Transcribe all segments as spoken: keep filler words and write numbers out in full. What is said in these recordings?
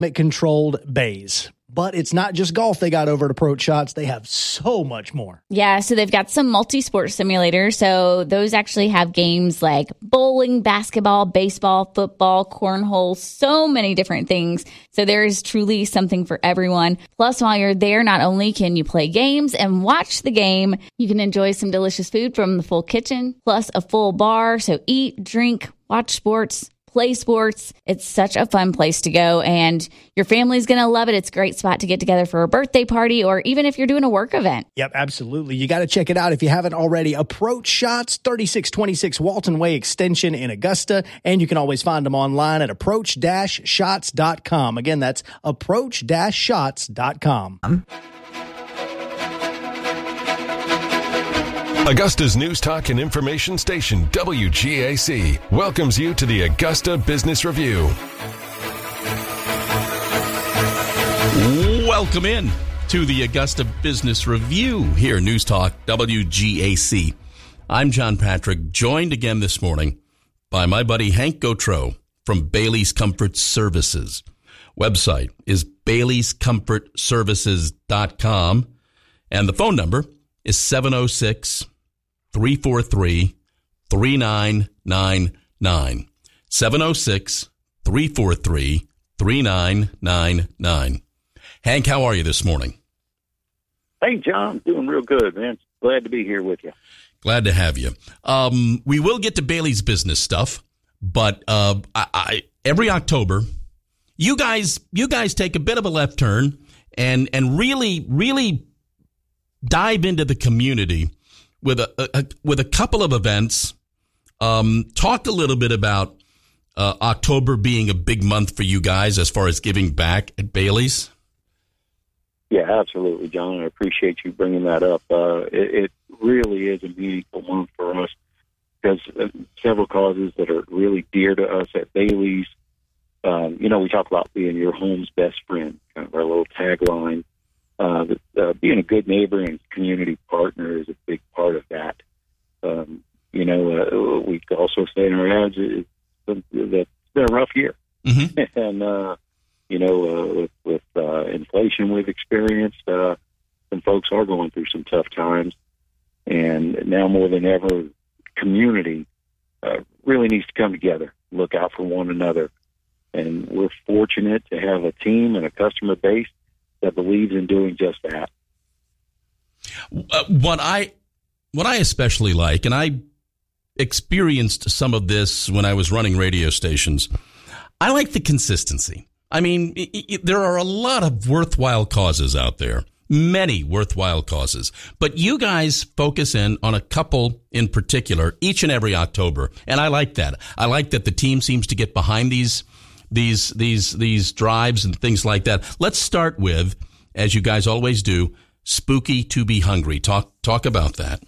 controlled bays. But it's not just golf they got over at Approach Shots. They have so much more. Yeah, so they've got some multi-sport simulators. So those actually have games like bowling, basketball, baseball, football, cornhole, so many different things. So there is truly something for everyone. Plus, while you're there, not only can you play games and watch the game, you can enjoy some delicious food from the full kitchen, plus a full bar. So eat, drink, watch sports, play sports. It's such a fun place to go, and your family's going to love it. It's a great spot to get together for a birthday party, or even if you're doing a work event. Yep, absolutely. You got to check it out if you haven't already. Approach Shots, thirty-six twenty-six Walton Way Extension in Augusta, and you can always find them online at approach dash shots dot com. Again, that's approach dash shots dot com. Augusta's News Talk and Information Station, W G A C, welcomes you to the Augusta Business Review. Welcome in to the Augusta Business Review here, News Talk, W G A C. I'm John Patrick, joined again this morning by my buddy Hank Gautreaux from Bailey's Comfort Services. Website is baileys comfort services dot com, and the phone number is seven oh six, three four three, three nine nine nine. seven oh six, three four three, three nine nine nine. Hank, how are you this morning? Hey, John, doing real good, man. Glad to be here with you. Glad to have you. Um, we will get to Bailey's business stuff, but uh, I, I, every October, you guys, you guys take a bit of a left turn and and really, really dive into the community with a, a with a couple of events. Um, talk a little bit about uh, October being a big month for you guys as far as giving back at Bailey's. Yeah, absolutely, John. I appreciate you bringing that up. Uh, it, it really is a meaningful month for us because uh, several causes that are really dear to us at Bailey's. Um, you know, we talk about being your home's best friend, kind of our little tagline. Uh, uh, being a good neighbor and community partner is a big part of that. Um, you know, uh, we also say in our ads it's been, that it's been a rough year. Mm-hmm. and, uh, you know, uh, with, with uh, inflation we've experienced, uh, some folks are going through some tough times. And now more than ever, community uh, really needs to come together, look out for one another. And we're fortunate to have a team and a customer base that believes in doing just that. Uh, what I what I especially like, and I experienced some of this when I was running radio stations, I like the consistency. I mean, it, it, there are a lot of worthwhile causes out there, many worthwhile causes, but you guys focus in on a couple in particular each and every October, and I like that. I like that the team seems to get behind these these these these drives and things like that. Let's start with, as you guys always do, Spooky to be Hungry. Talk talk about that.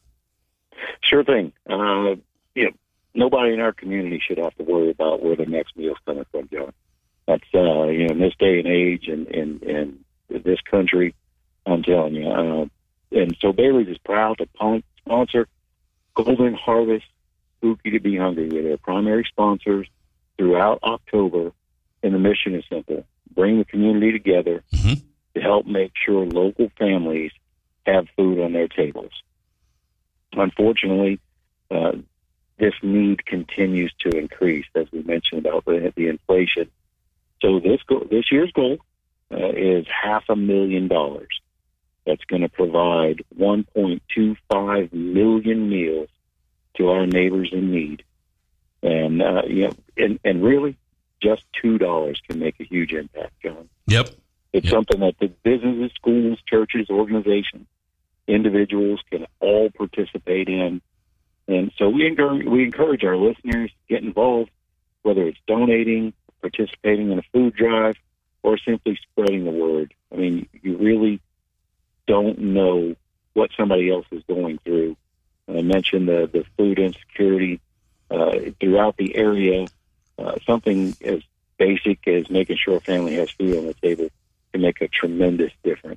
Sure thing. Uh, you know, nobody in our community should have to worry about where the next meal's coming from, John. That's uh, you know, in this day and age, and in, in, in this country, I'm telling you. Uh, and so Bailey's is proud to sponsor Golden Harvest Spooky to be Hungry. We're their primary sponsors throughout October, and the mission is simple: bring the community together mm-hmm. to help make sure local families have food on their tables. Unfortunately, uh, this need continues to increase, as we mentioned about the, the inflation. So this go- this year's goal uh, is half a million dollars. That's going to provide one point two five million meals to our neighbors in need. And, uh, you know, and, and really, just two dollars can make a huge impact, John. Yep. It's yep. something that the businesses, schools, churches, organizations, individuals can all participate in. And so we encourage, we encourage our listeners to get involved, whether it's donating, participating in a food drive, or simply spreading the word. I mean, you really don't know what somebody else is going through. I mentioned the, the food insecurity uh, throughout the area. Uh, something as basic as making sure a family has food on the table can make a tremendous difference.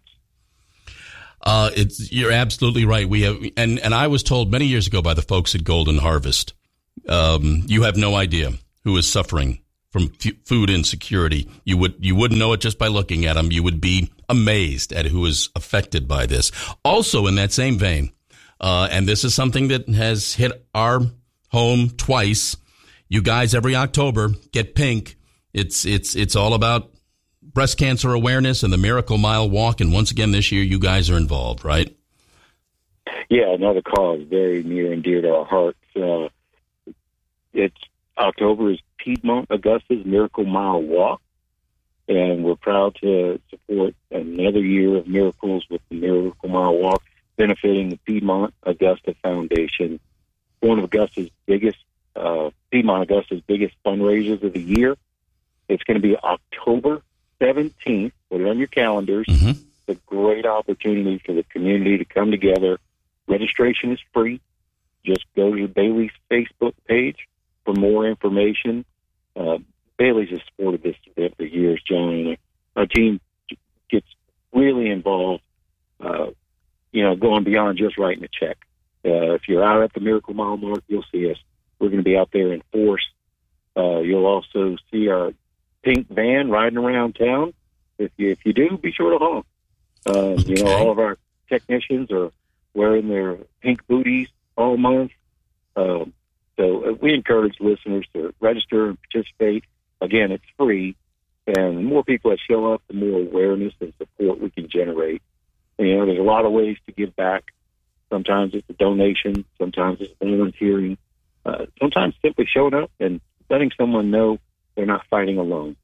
Uh, it's, you're absolutely right. We have, and, and I was told many years ago by the folks at Golden Harvest, um, you have no idea who is suffering from f- food insecurity. You would you wouldn't know it just by looking at them. You would be amazed at who is affected by this. Also, in that same vein, uh, and this is something that has hit our home twice. You guys every October get pink. It's it's it's all about breast cancer awareness and the Miracle Mile Walk. And once again, this year, you guys are involved, right? Yeah, another cause very near and dear to our hearts. Uh, it's October is Piedmont Augusta's Miracle Mile Walk, and we're proud to support another year of miracles with the Miracle Mile Walk, benefiting the Piedmont Augusta Foundation, one of Augusta's biggest, uh, Piedmont Augusta's biggest fundraisers of the year. It's going to be October seventeenth. Put it on your calendars. Mm-hmm. It's a great opportunity for the community to come together. Registration is free. Just go to Bailey's Facebook page for more information. Uh, Bailey's has supported this event for years, John, and our team gets really involved, uh, you know, going beyond just writing a check. Uh, if you're out at the Miracle Mile Mark, you'll see us. We're going to be out there in force. Uh, you'll also see our pink van riding around town. If you if you do, be sure to honk. Uh, okay. You know, all of our technicians are wearing their pink booties all month. Um, so uh, we encourage listeners to register and participate. Again, it's free, and the more people that show up, the more awareness and support we can generate. And, you know, there's a lot of ways to give back. Sometimes it's a donation. Sometimes it's volunteering. Uh, sometimes simply showing up and letting someone know they're not fighting alone.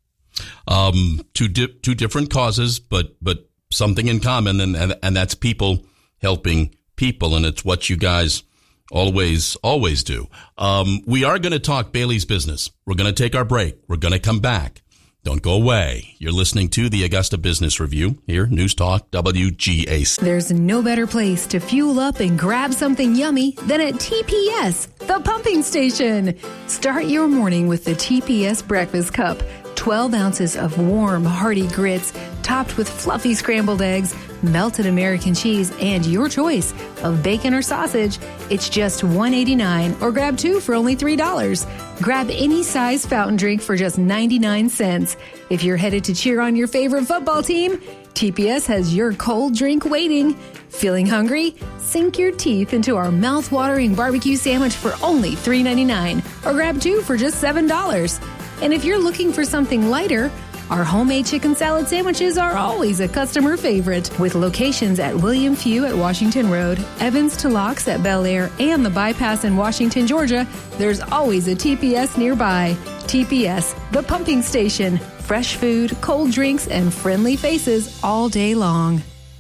Um, two di- two different causes, but but something in common, and, and and that's people helping people, and it's what you guys always always do. Um, we are going to talk Bailey's business. We're going to take our break. We're going to come back. Don't go away. You're listening to the Augusta Business Review here, News Talk W G A C. There's no better place to fuel up and grab something yummy than at T P S, the pumping station. Start your morning with the T P S breakfast cup. twelve ounces of warm, hearty grits topped with fluffy scrambled eggs, melted American cheese, and your choice of bacon or sausage. It's just one dollar and eighty-nine cents or grab two for only three dollars. Grab any size fountain drink for just ninety-nine cents. If you're headed to cheer on your favorite football team, T P S has your cold drink waiting. Feeling hungry? Sink your teeth into our mouth-watering barbecue sandwich for only three dollars and ninety-nine cents or grab two for just seven dollars. And if you're looking for something lighter, our homemade chicken salad sandwiches are always a customer favorite. With locations at William Few at Washington Road, Evans to Locks at Bel Air, and the Bypass in Washington, Georgia, there's always a T P S nearby. T P S, the pumping station. Fresh food, cold drinks, and friendly faces all day long.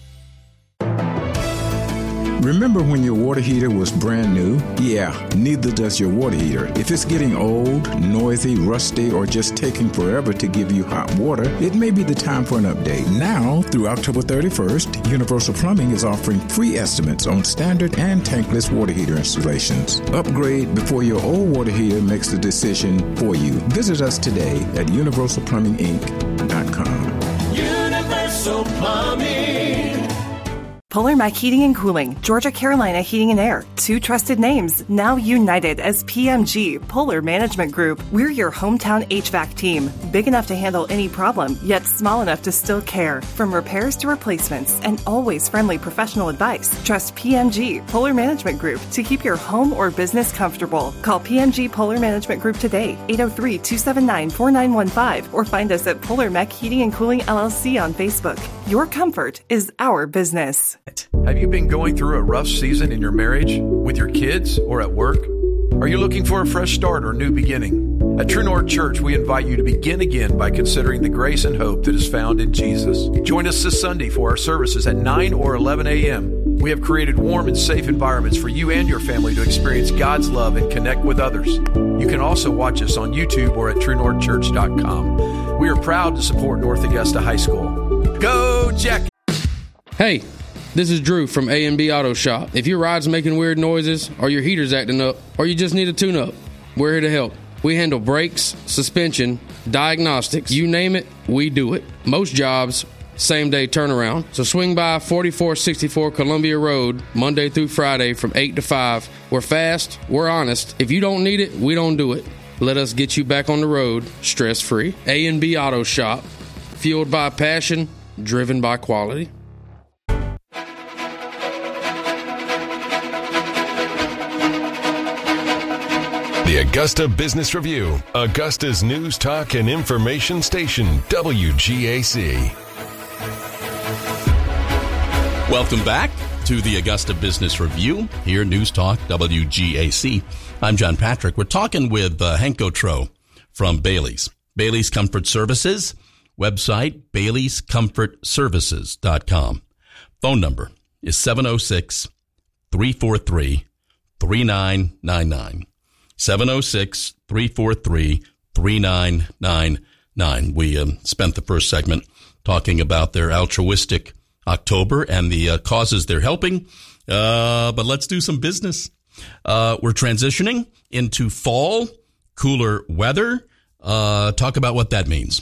Remember when your water heater was brand new? Yeah, neither does your water heater. If it's getting old, noisy, rusty, or just taking forever to give you hot water, it may be the time for an update. Now, through October thirty-first, Universal Plumbing is offering free estimates on standard and tankless water heater installations. Upgrade before your old water heater makes the decision for you. Visit us today at universal plumbing inc dot com. Universal Plumbing. Polar Mac Heating and Cooling, Georgia Carolina Heating and Air, two trusted names, now united as P M G, Polar Management Group. We're your hometown H V A C team, big enough to handle any problem, yet small enough to still care. From repairs to replacements, and always friendly professional advice. Trust P M G, Polar Management Group, to keep your home or business comfortable. Call P M G Polar Management Group today, eight oh three, two seven nine, four nine one five, or find us at Polar Mac Heating and Cooling L L C on Facebook. Your comfort is our business. Have you been going through a rough season in your marriage, with your kids, or at work? Are you looking for a fresh start or new beginning? At True North Church, we invite you to begin again by considering the grace and hope that is found in Jesus. Join us this Sunday for our services at nine or eleven a.m. We have created warm and safe environments for you and your family to experience God's love and connect with others. You can also watch us on YouTube or at true north church dot com. We are proud to support North Augusta High School. Go Jack! Hey, this is Drew from A and B Auto Shop. If your ride's making weird noises, or your heater's acting up, or you just need a tune-up, we're here to help. We handle brakes, suspension, diagnostics, you name it, we do it. Most jobs, same-day turnaround. So swing by forty-four sixty-four Columbia Road, Monday through Friday from eight to five. We're fast, we're honest. If you don't need it, we don't do it. Let us get you back on the road stress-free. A and B Auto Shop, fueled by passion, driven by quality. The Augusta Business Review, Augusta's news, talk, and information station, W G A C. Welcome back to the Augusta Business Review, here News Talk, W G A C. I'm John Patrick. We're talking with uh, Hank Gautreaux from Bailey's. Bailey's Comfort Services, website baileys comfort services dot com. Phone number is seven oh six, three four three, three nine nine nine. seven oh six, three four three, three nine nine nine. We um, spent the first segment talking about their altruistic October and the uh, causes they're helping. Uh, but let's do some business. Uh, we're transitioning into fall, cooler weather. Uh, talk about what that means.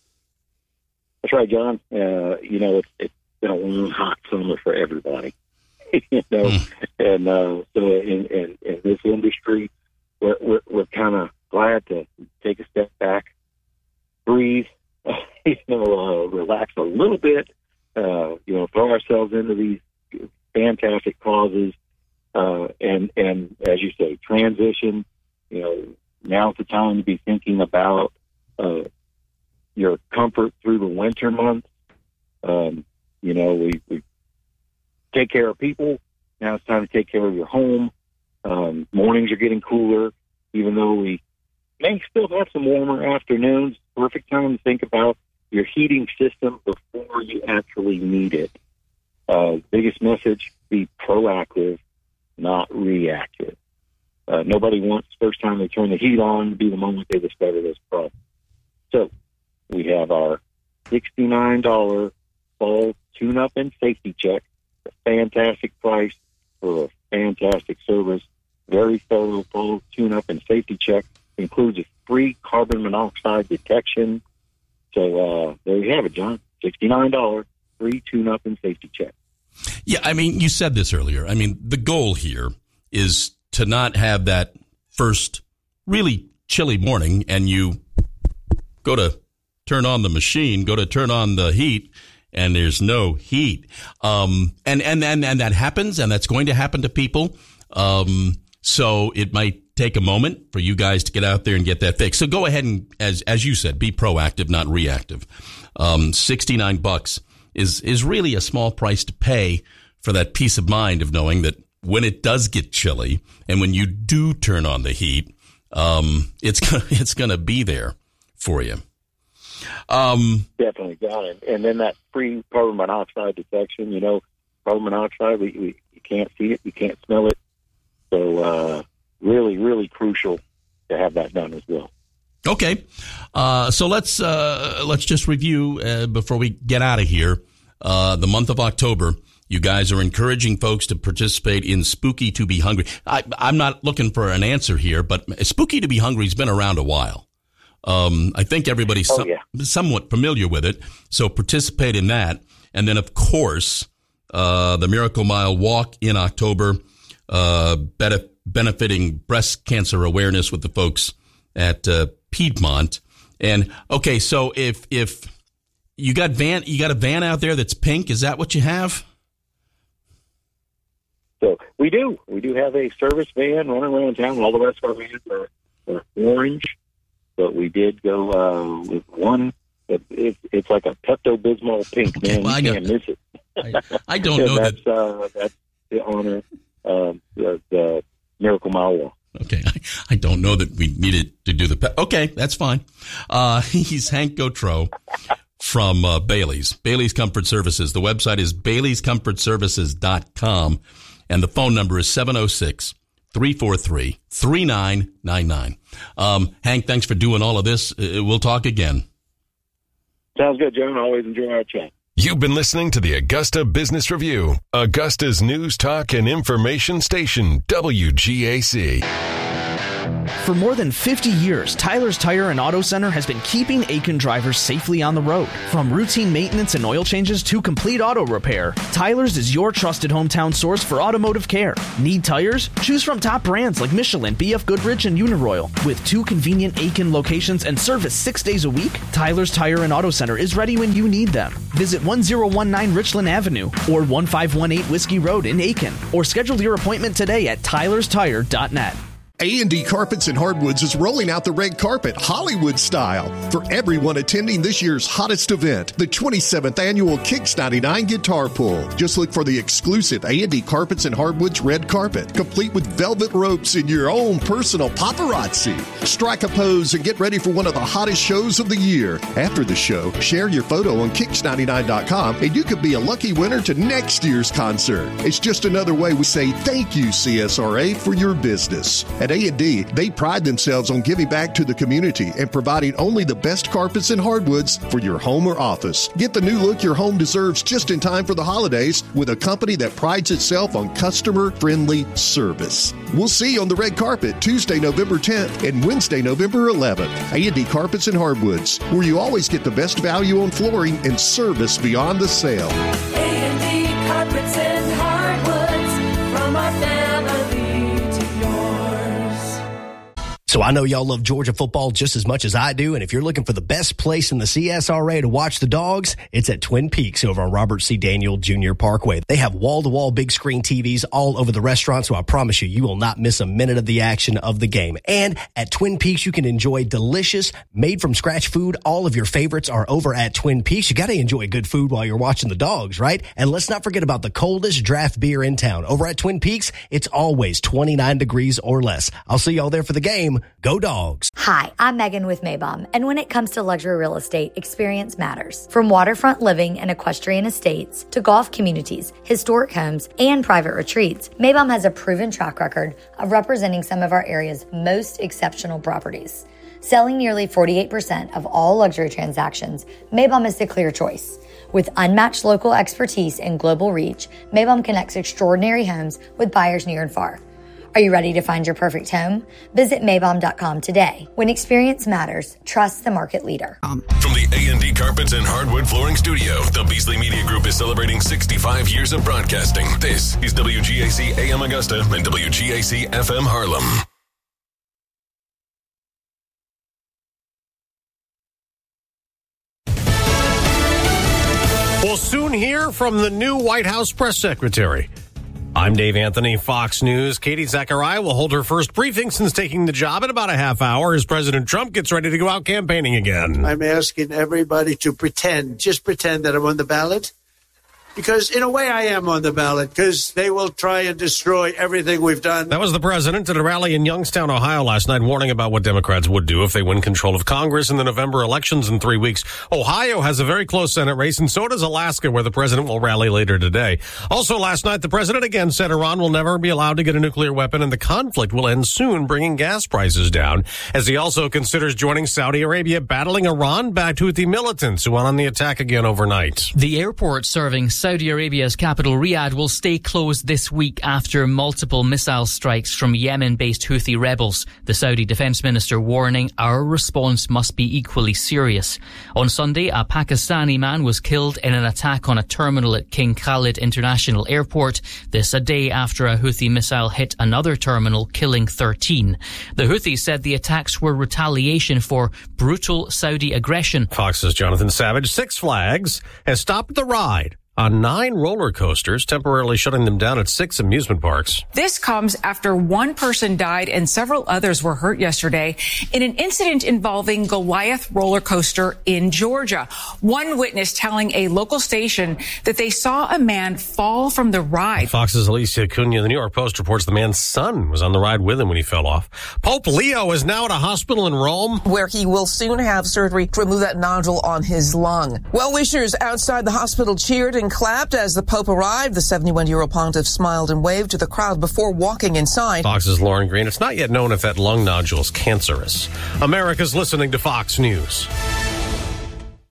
That's right, John. Uh, you know, it's, it's been a long, hot summer for everybody. you know, mm. and uh, so in, in, in this industry, we're, we're, we're kind of glad to take a step back, breathe, you know, uh, relax a little bit, uh, you know, throw ourselves into these fantastic causes, uh, and, and as you say, transition. You know, now's the time to be thinking about uh, your comfort through the winter months. Um, you know, we, we take care of people. Now it's time to take care of your home. Um, mornings are getting cooler, even though we may still have some warmer afternoons. Perfect time to think about your heating system before you actually need it. Uh, biggest message, be proactive, not reactive. Uh, nobody wants the first time they turn the heat on to be the moment they discover this problem. So we have our sixty-nine dollars fall tune-up and safety check, a fantastic price for a fantastic service. Very thorough full tune-up and safety check. Includes a free carbon monoxide detection. So uh, there you have it, John. sixty-nine dollars, free tune-up and safety check. Yeah, I mean, you said this earlier. I mean, the goal here is to not have that first really chilly morning and you go to turn on the machine, go to turn on the heat, and there's no heat. Um, and, and, and, and that happens, and that's going to happen to people. Um, so it might take a moment for you guys to get out there and get that fixed. So go ahead and, as as you said, be proactive, not reactive. Um, sixty-nine bucks is is really a small price to pay for that peace of mind of knowing that when it does get chilly and when you do turn on the heat, um, it's it's going to be there for you. Um, Definitely, John. And, and then that free carbon monoxide detection. You know, carbon monoxide, we, we you can't see it, you can't smell it. So uh, really, really crucial to have that done as well. Okay, uh, so let's uh, let's just review uh, before we get out of here. Uh, the month of October, you guys are encouraging folks to participate in Spooky to Be Hungry. I, I'm not looking for an answer here, but Spooky to Be Hungry has been around a while. Um, I think everybody's oh, some, yeah. somewhat familiar with it, so participate in that. And then, of course, uh, the Miracle Mile Walk in October, uh, benef- benefiting breast cancer awareness with the folks at uh, Piedmont. And okay, so if if you got van, you got a van out there that's pink, is that what you have? So we do. We do have a service van running around town. All the rest of our vans are, are orange, but we did go uh, with one. It, it, it's like a Pepto-Bismol pink, okay, man. well, you I can't know. miss it. I, I don't know that's, that. Uh, that's the honor of the, the Miracle Mile Walk. Okay, I, I don't know that we needed to do the. Pe- okay, that's fine. Uh, he's Hank Gautreaux from uh, Bailey's. Bailey's Comfort Services. The website is baileys comfort services dot com, and the phone number is seven oh six, three four three, three nine nine nine. Um, Hank, thanks for doing all of this. Uh, we'll talk again. Sounds good, John. Always enjoy our chat. You've been listening to the Augusta Business Review, Augusta's news, talk, and information station, W G A C. For more than fifty years, Tyler's Tire and Auto Center has been keeping Aiken drivers safely on the road. From routine maintenance and oil changes to complete auto repair, Tyler's is your trusted hometown source for automotive care. Need tires? Choose from top brands like Michelin, B F Goodrich, and Uniroyal. With two convenient Aiken locations and service six days a week, Tyler's Tire and Auto Center is ready when you need them. Visit one oh one nine Richland Avenue or one five one eight Whiskey Road in Aiken, or schedule your appointment today at tylers tire dot net. A and D Carpets and Hardwoods is rolling out the red carpet Hollywood style for everyone attending this year's hottest event, the twenty-seventh annual Kicks ninety-nine Guitar Pull. Just look for the exclusive A and D Carpets and Hardwoods red carpet, complete with velvet ropes and your own personal paparazzi. Strike a pose and get ready for one of the hottest shows of the year. After the show, share your photo on kicks ninety-nine dot com and you could be a lucky winner to next year's concert. It's just another way we say thank you, C S R A, for your business. At A and D, they pride themselves on giving back to the community and providing only the best carpets and hardwoods for your home or office. Get the new look your home deserves just in time for the holidays with a company that prides itself on customer-friendly service. We'll see you on the red carpet Tuesday, November tenth and Wednesday, November eleventh. A and D Carpets and Hardwoods, where you always get the best value on flooring and service beyond the sale. A and D Carpets and Hardwoods, from our family to yours. So I know y'all love Georgia football just as much as I do, and if you're looking for the best place in the C S R A to watch the Dogs, it's at Twin Peaks over on Robert C. Daniel Junior Parkway. They have wall-to-wall big screen T Vs all over the restaurant, so I promise you, you will not miss a minute of the action of the game. And at Twin Peaks, you can enjoy delicious, made-from-scratch food. All of your favorites are over at Twin Peaks. You got to enjoy good food while you're watching the Dogs, right? And let's not forget about the coldest draft beer in town. Over at Twin Peaks, it's always twenty-nine degrees or less. I'll see y'all there for the game. Go Dogs. Hi, I'm Megan with Maybom, and when it comes to luxury real estate, experience matters. From waterfront living and equestrian estates to golf communities, historic homes, and private retreats, Maybom has a proven track record of representing some of our area's most exceptional properties. Selling nearly forty-eight percent of all luxury transactions, Maybom is the clear choice. With unmatched local expertise and global reach, Maybom connects extraordinary homes with buyers near and far. Are you ready to find your perfect home? Visit Maybom dot com today. When experience matters, trust the market leader. From the A and D Carpets and Hardwood Flooring Studio, the Beasley Media Group is celebrating sixty-five years of broadcasting. This is W G A C A M Augusta and W G A C F M Harlem. We'll soon hear from the new White House press secretary. I'm Dave Anthony, Fox News. Katie Zachariah will hold her first briefing since taking the job in about a half hour as President Trump gets ready to go out campaigning again. I'm asking everybody to pretend, just pretend that I'm on the ballot. Because in a way I am on the ballot, because they will try and destroy everything we've done. That was the president at a rally in Youngstown, Ohio last night, warning about what Democrats would do if they win control of Congress in the November elections in three weeks. Ohio has a very close Senate race, and so does Alaska, where the president will rally later today. Also last night, the president again said Iran will never be allowed to get a nuclear weapon, and the conflict will end soon, bringing gas prices down, as he also considers joining Saudi Arabia, battling Iran-backed Houthi militants who went on the attack again overnight. The airport serving Saudi Arabia's capital Riyadh will stay closed this week after multiple missile strikes from Yemen-based Houthi rebels. The Saudi defense minister warning our response must be equally serious. On Sunday, a Pakistani man was killed in an attack on a terminal at King Khalid International Airport. This a day after a Houthi missile hit another terminal, killing thirteen. The Houthis said the attacks were retaliation for brutal Saudi aggression. Fox's Jonathan Savage. Six Flags has stopped the ride on nine roller coasters, temporarily shutting them down at six amusement parks. This comes after one person died and several others were hurt yesterday in an incident involving Goliath roller coaster in Georgia. One witness telling a local station that they saw a man fall from the ride. Fox's Alicia Cunha. The New York Post reports the man's son was on the ride with him when he fell off. Pope Leo is now at a hospital in Rome, where he will soon have surgery to remove that nodule on his lung. Well-wishers outside the hospital cheered and clapped as the Pope arrived. The seventy-one-year-old pontiff smiled and waved to the crowd before walking inside. Fox's Lauren Green. It's not yet known if that lung nodule is cancerous. America's listening to Fox News.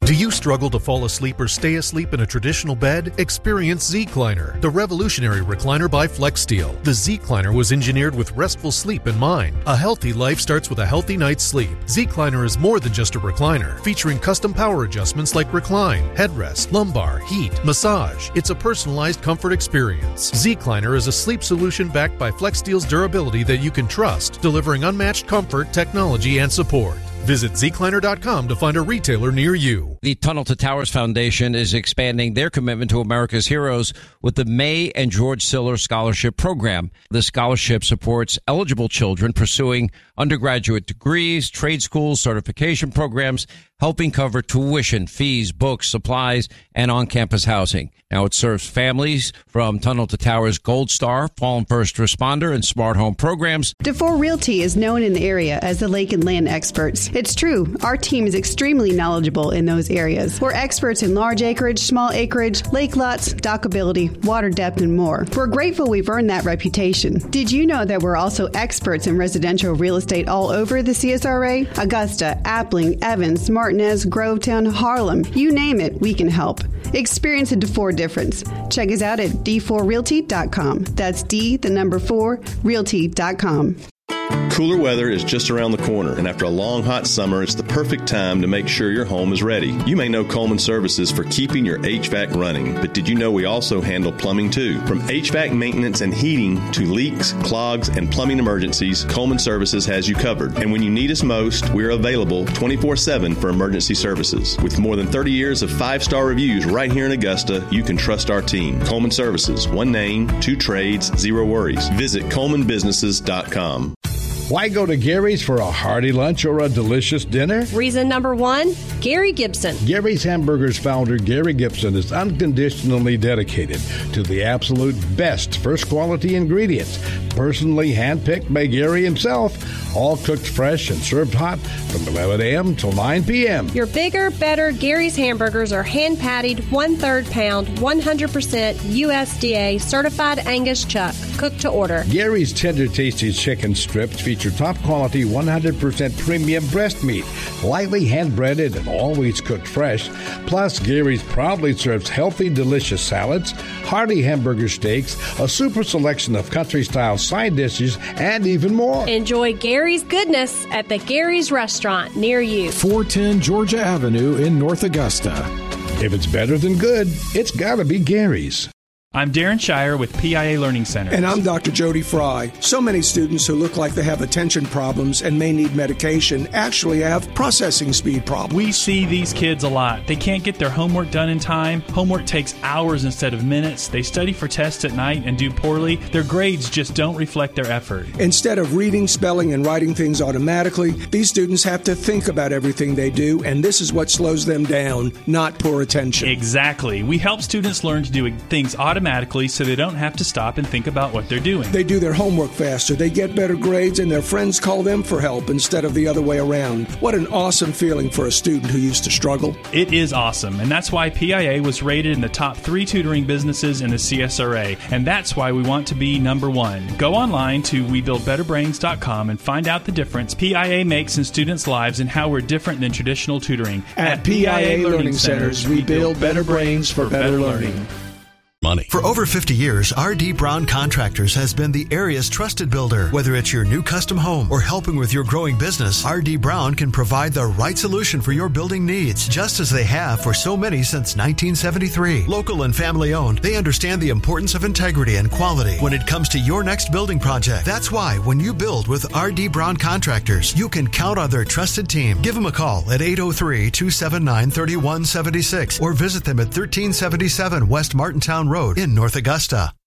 Do you struggle to fall asleep or stay asleep in a traditional bed? Experience Z-Cliner, the revolutionary recliner by FlexSteel. The Z-Cliner was engineered with restful sleep in mind. A healthy life starts with a healthy night's sleep. Z-Cliner is more than just a recliner, featuring custom power adjustments like recline, headrest, lumbar, heat, massage. It's a personalized comfort experience. Z-Cliner is a sleep solution backed by FlexSteel's durability that you can trust, delivering unmatched comfort, technology, and support. Visit Z Cliner dot com to find a retailer near you. The Tunnel to Towers Foundation is expanding their commitment to America's heroes with the May and George Siller Scholarship Program. The scholarship supports eligible children pursuing undergraduate degrees, trade schools, certification programs, helping cover tuition, fees, books, supplies, and on-campus housing. Now, it serves families from Tunnel to Towers Gold Star, Fallen First Responder, and Smart Home programs. DeFore Realty is known in the area as the lake and land experts. It's true. Our team is extremely knowledgeable in those areas. We're experts in large acreage, small acreage, lake lots, dockability, water depth, and more. We're grateful we've earned that reputation. Did you know that we're also experts in residential real estate all over the C S R A? Augusta, Appling, Evans, Martinez, Grovetown, Harlem. You name it, we can help. Experience a DeFore difference. Check us out at d four realty dot com. That's D, the number four, realty dot com. Cooler weather is just around the corner, and after a long, hot summer, it's the perfect time to make sure your home is ready. You may know Coleman Services for keeping your H V A C running, but did you know we also handle plumbing too? From H V A C maintenance and heating to leaks, clogs, and plumbing emergencies, Coleman Services has you covered. And when you need us most, we're available twenty-four seven for emergency services. With more than thirty years of five-star reviews right here in Augusta, you can trust our team. Coleman Services, one name, two trades, zero worries. Visit coleman businesses dot com. Why go to Gary's for a hearty lunch or a delicious dinner? Reason number one, Gary Gibson. Gary's Hamburgers founder Gary Gibson is unconditionally dedicated to the absolute best first quality ingredients, personally handpicked by Gary himself, all cooked fresh and served hot from eleven a.m. till nine p.m. Your bigger, better Gary's hamburgers are hand patted, one-third pound, one hundred percent U S D A certified Angus chuck, cooked to order. Gary's tender, tasty chicken strips feature top quality one hundred percent premium breast meat, lightly hand-breaded and always cooked fresh. Plus, Gary's proudly serves healthy, delicious salads, hearty hamburger steaks, a super selection of country-style side dishes, and even more. Enjoy Gary's goodness at the Gary's restaurant near you. four ten Georgia Avenue in North Augusta. If it's better than good, it's gotta be Gary's. I'm Darren Shire with P I A Learning Center. And I'm Doctor Jody Fry. So many students who look like they have attention problems and may need medication actually have processing speed problems. We see these kids a lot. They can't get their homework done in time. Homework takes hours instead of minutes. They study for tests at night and do poorly. Their grades just don't reflect their effort. Instead of reading, spelling, and writing things automatically, these students have to think about everything they do, and this is what slows them down, not poor attention. Exactly. We help students learn to do things automatically so they don't have to stop and think about what they're doing. They do their homework faster, they get better grades, and their friends call them for help instead of the other way around. What an awesome feeling for a student who used to struggle. It is awesome, and that's why P I A was rated in the top three tutoring businesses in the C S R A, and that's why we want to be number one. Go online to we build better brains dot com and find out the difference P I A makes in students' lives and how we're different than traditional tutoring. At, At P I A Learning Centers, we build better brains for better learning. Money. For over fifty years, R D. Brown Contractors has been the area's trusted builder. Whether it's your new custom home or helping with your growing business, R D. Brown can provide the right solution for your building needs, just as they have for so many since nineteen seventy-three. Local and family owned, they understand the importance of integrity and quality when it comes to your next building project. That's why when you build with R D. Brown Contractors, you can count on their trusted team. Give them a call at eight oh three, two seven nine, three one seven six or visit them at thirteen seventy-seven West Martintown Road in North Augusta.